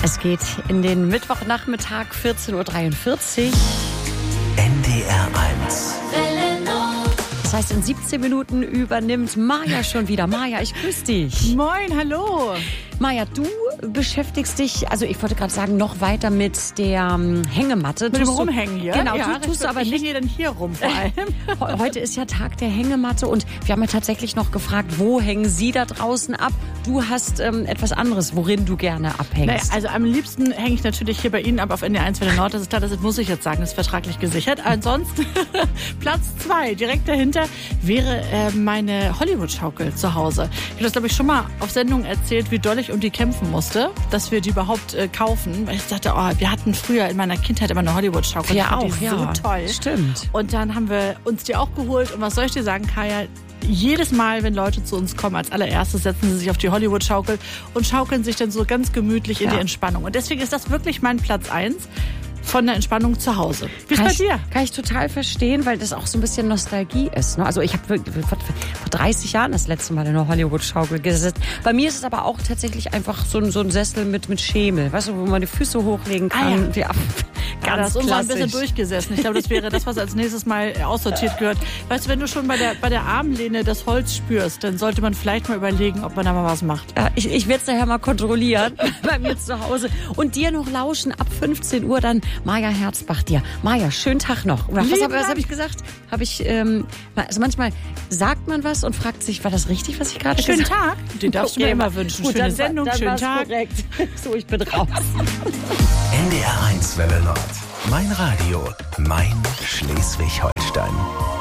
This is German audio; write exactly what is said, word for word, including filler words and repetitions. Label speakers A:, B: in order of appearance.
A: Es geht in den Mittwochnachmittag vierzehn Uhr dreiundvierzig.
B: N D R eins.
A: Das heißt, in siebzehn Minuten übernimmt Maja schon wieder. Maja, ich grüße dich.
C: Moin, hallo.
A: Maja, du beschäftigst dich, also ich wollte gerade sagen, noch weiter mit der ähm, Hängematte.
C: Mit dem
A: Tust du-
C: Rumhängen hier?
A: Genau,
C: ja,
A: du, tust du aber
C: ich
A: nicht.
C: hänge dann hier rum vor allem.
A: He- Heute ist ja Tag der Hängematte und wir haben ja tatsächlich noch gefragt, wo hängen Sie da draußen ab? Du hast ähm, etwas anderes, worin du gerne abhängst.
C: Naja, also am liebsten hänge ich natürlich hier bei Ihnen ab auf N D R eins Welle Nord. Das ist klar, das muss ich jetzt sagen, das ist vertraglich gesichert. Ansonsten Platz zwei, direkt dahinter, wäre äh, meine Hollywood-Schaukel zu Hause. Ich habe das, glaube ich, schon mal auf Sendung erzählt, wie doll ich um die kämpfen musste, dass wir die überhaupt äh, kaufen. Weil ich dachte, oh, wir hatten früher in meiner Kindheit immer eine Hollywood-Schaukel.
A: Ja,
C: Ich fand
A: auch,
C: die
A: ja.
C: so toll.
A: Stimmt.
C: Und dann haben wir uns die auch geholt. Und was soll ich dir sagen, Kaya? Jedes Mal, wenn Leute zu uns kommen, als allererstes setzen sie sich auf die Hollywood-Schaukel und schaukeln sich dann so ganz gemütlich in
A: Ja.
C: die Entspannung. Und deswegen ist das wirklich mein Platz eins von der Entspannung zu Hause. Wie ist
A: Kann
C: bei
A: ich,
C: dir?
A: kann ich total verstehen, weil das auch so ein bisschen Nostalgie ist. Ne? Also ich habe vor, vor dreißig Jahren das letzte Mal in einer Hollywood-Schaukel gesessen. Bei mir ist es aber auch tatsächlich einfach so ein, so ein Sessel mit, mit Schemel, weißt du, wo man die Füße hochlegen kann.
C: Ah, ja.
A: Ja,
C: Ja, das
A: ganz
C: ist uns ein bisschen
A: klassisch.
C: durchgesessen. Ich glaube, das wäre das, was als nächstes Mal aussortiert gehört. Weißt du, wenn du schon bei der, bei der Armlehne das Holz spürst, dann sollte man vielleicht mal überlegen, ob man da mal was macht.
A: Ja, ich ich werde es daher mal kontrollieren bei mir zu Hause. Und dir noch lauschen ab fünfzehn Uhr dann Maja Herzbach dir. Maja, schönen Tag noch. Oder was
C: Lieben
A: habe was
C: Dank.
A: hab ich gesagt? Habe ich, ähm, also manchmal sagt man was und fragt sich, war das richtig, was ich gerade
C: Schönen
A: gesagt habe?
C: Tag. Den darfst du mir immer wünschen.
A: Gut,
C: Schöne
A: dann,
C: Sendung,
A: dann
C: schönen
A: war's
C: Tag.
A: korrekt. So, ich bin raus.
B: N D R eins Welle Nord. Mein Radio, mein Schleswig-Holstein.